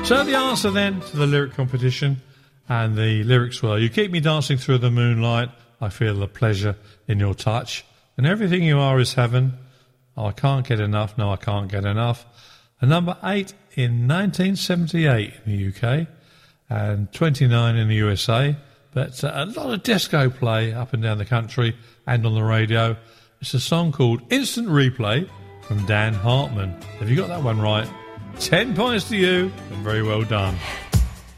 So the answer then to the lyric competition, and the lyrics were, you keep me dancing through the moonlight, I feel the pleasure in your touch, and everything you are is heaven. Oh, I can't get enough, no I can't get enough. And number 8 in 1978 in the UK, and 29 in the USA, but a lot of disco play up and down the country and on the radio. It's a song called Instant Replay from Dan Hartman. Have you got that one right? 10 points to you, and very well done.